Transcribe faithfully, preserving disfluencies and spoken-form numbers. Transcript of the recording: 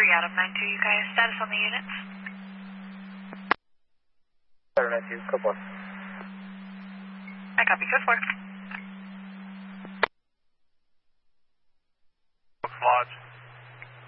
three out of nine two, you guys. Status on the units? nine two, code four. I copy, code four.